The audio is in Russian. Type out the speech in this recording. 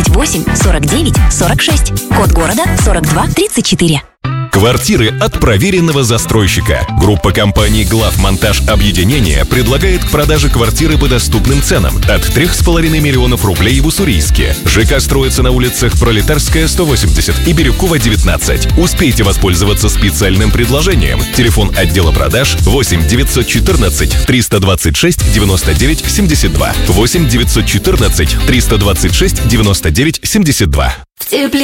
28 49 46. Код города 42 34. Квартиры от проверенного застройщика. Группа компаний «Главмонтаж Объединение» предлагает к продаже квартиры по доступным ценам от 3,5 миллионов рублей в Уссурийске. ЖК строится на улицах Пролетарская, 180 и Бирюкова, 19. Успейте воспользоваться специальным предложением. Телефон отдела продаж 8 914 326 99 72. 8 914 326 99 72. В тепле